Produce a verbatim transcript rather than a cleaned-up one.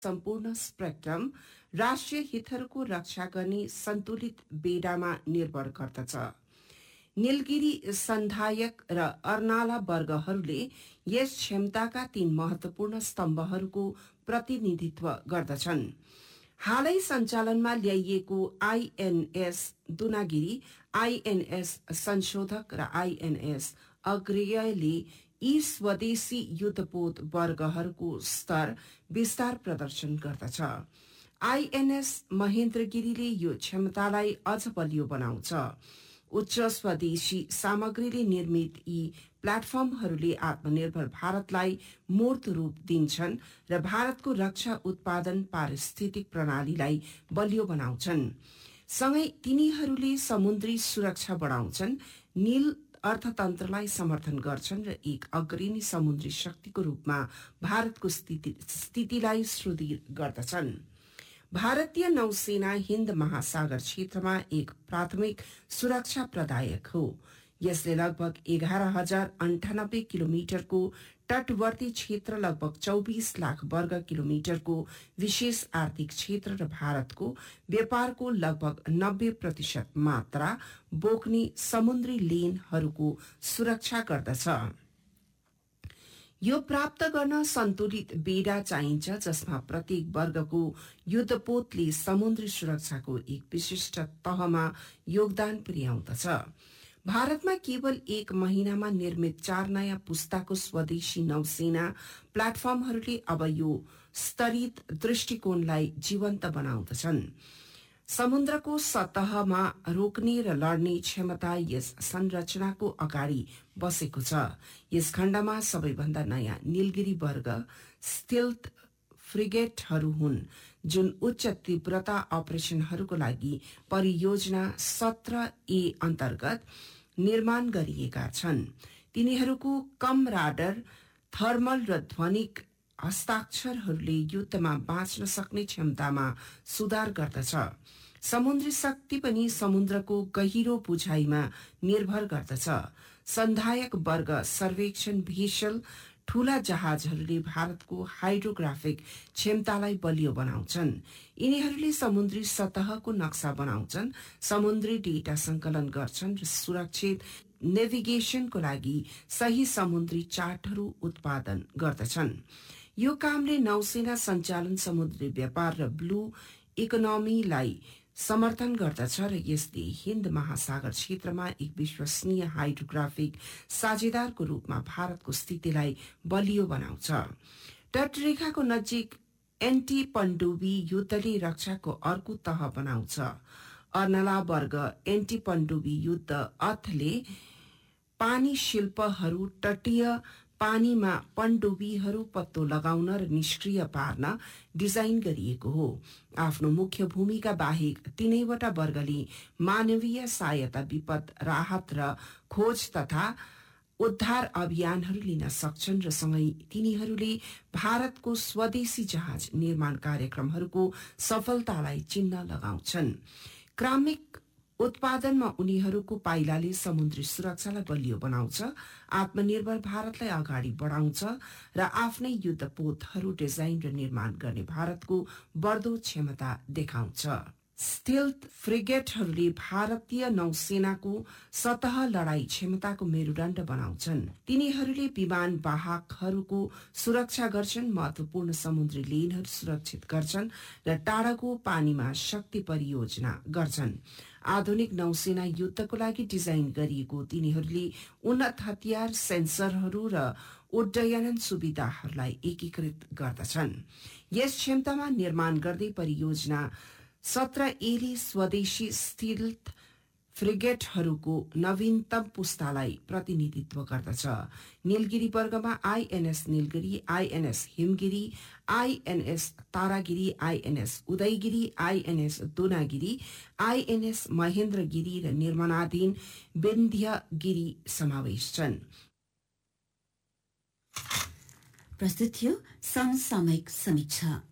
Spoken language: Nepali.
सम्पूर्ण स्पेक्ट्रम राष्ट्रिय हितहरूको रक्षा गर्ने सन्तुलित बेडामा निर्भर गर्दछ। नीलगिरी सन्धायक र अर्नाला वर्गहरूले यस क्षमताका तीन महत्वपूर्ण स्तम्भहरूको प्रतिनिधित्व गर्दछन्। हालै सञ्चालनमा ल्याइएको आईएनएस दुनागिरी, आईएनएस संशोधक र आईएनएस अग्रेयले यी स्वदेशी युद्धपोत वर्गहरूको स्तर विस्तार प्रदर्शन गर्दछ। आईएनएस महेन्द्रगिरीले यो क्षमतालाई अझ बलियो बनाउँछ। उच्च स्वदेशी सामग्रीले निर्मित यी प्लेटफर्महरूले आत्मनिर्भर भारतलाई मूर्त रूप दिन्छन् र भारतको रक्षा उत्पादन पारिस्थितिक प्रणालीलाई बलियो बनाउँछन्। सँगै तिनीहरूले समुद्री सुरक्षा बढाउँछन्, नील अर्थतन्त्रलाई समर्थन गर्छन् र एक अग्रणी समुद्री शक्तिको रूपमा भारतको स्थिति स्थितिलाई सुदृढ गर्दछन्। भारतीय नौसेना हिन्द महासागर क्षेत्रमा एक प्राथमिक सुरक्षा प्रदायक हो। यसले लगभग एघार हजार अन्ठानब्बे किलोमिटरको तटवर्ती क्षेत्र, लगभग चौबीस लाख वर्ग किलोमिटरको विशेष आर्थिक क्षेत्र र भारतको व्यापारको लगभग नब्बे प्रतिशत मात्रा बोक्ने समुद्री लेनहरूको सुरक्षा गर्दछ। यो प्राप्त गर्न सन्तुलित बेडा चाहिन्छ जसमा प्रत्येक वर्गको युद्धपोतले समुद्री सुरक्षाको एक विशिष्ट तहमा योगदान पुर्याउँदछ। भारतमा केवल एक महिनामा निर्मित चार नयाँ पुस्ताको स्वदेशी नौसेना प्लेटफर्महरूले अब यो स्तरित दृष्टिकोणलाई जीवन्त बनाउँदछन्। समुद्रको सतहमा रोक्ने र लड्ने क्षमता यस संरचनाको अगाडि बसेको छ। यस खण्डमा सबैभन्दा नयाँ नीलगिरी वर्ग स्टिल्थ फ्रिगेटहरू हुन्, जुन उच्च तीव्रता अपरेशनहरूको लागि परियोजना सत्र ए अन्तर्गत निर्माण गरिएका छन्। तिनीहरूको कम राडर, थर्मल र ध्वनिक हस्ताक्षरहरूले युद्धमा बाँच्न सक्ने क्षमतामा सुधार गर्दछ। समुद्री शक्ति पनि समुद्रको गहिरो बुझाइमा निर्भर गर्दछ। सन्धायक वर्ग सर्वेक्षण भेसल ठूला जहाजहरूले भारतको हाइड्रोग्राफिक क्षमतालाई बलियो बनाउँछन्। यिनीहरूले समुद्री सतहको नक्सा बनाउँछन्, समुद्री डेटा संकलन गर्छन् र सुरक्षित नेभिगेशनको लागि सही समुद्री चार्टहरू उत्पादन गर्दछन्। यो कामले नौसेना सञ्चालन, समुद्री व्यापार र ब्लू इकोनोमीलाई समर्थन गर्दछ र यसले हिन्द महासागर क्षेत्रमा एक विश्वसनीय हाइड्रोग्राफिक साझेदारको रूपमा भारतको स्थितिलाई बलियो बनाउँछ। तटरेखाको नजिक एन्टी पनडुब्बी युद्धले रक्षाको अर्को तह बनाउँछ। अर्नला वर्ग एन्टी पनडुब्बी युद्ध अर्थले पानी शिल्पहरू तटीय पानीमा पनडुब्बीहरू पत्तो लगाउन र निष्क्रिय पार्न डिजाइन गरिएको हो। आफ्नो मुख्य भूमिका बाहेक तीनैवटा वर्गले मानवीय सहायता, विपद राहत र खोज तथा उद्धार अभियानहरू लिन सक्छन् र सँगै तिनीहरूले भारतको स्वदेशी जहाज निर्माण कार्यक्रमहरूको सफलतालाई चिन्ह लगाउँछन्। क्रमिक उत्पादनमा उनीहरूको पाइलाले समुद्री सुरक्षालाई बलियो बनाउँछ, आत्मनिर्भर भारतलाई अगाडि बढाउँछ र आफ्नै युद्धपोतहरू डिजाइन र निर्माण गर्ने भारतको बढ्दो क्षमता देखाउँछ। स्टिल्थ फ्रिगेटहरूले भारतीय नौसेनाको सतह लडाई क्षमताको मेरुदण्ड बनाउँछन्। तिनीहरूले विमान वाहकहरूको सुरक्षा गर्छन्, महत्वपूर्ण समुद्री लेनहरू सुरक्षित गर्छन् र टाढाको पानीमा शक्ति परियोजना गर्छन्। आधुनिक नौसेना युद्धको लागि डिजाइन गरिएको तिनीहरूले उन्नत हतियार, सेन्सरहरू र उड्डयन सुविधाहरूलाई एकीकृत गर्दछन्। यस क्षमतामा निर्माण गर्दै परियोजना सत्र एले स्वदेशी स्टिल्थ फ्रिगेटहरूको नवीनतम पुस्तालाई प्रतिनिधित्व गर्दछ। नीलगिरी वर्गमा INS Nilgiri, INS Himgiri, INS Taragiri, INS Udayagiri, INS Dunagiri, INS Mahendragiri र निर्माणाधीन विन्ध्यगिरी समावेश छन्। प्रस्तुत थियो समसामयिक समीक्षा।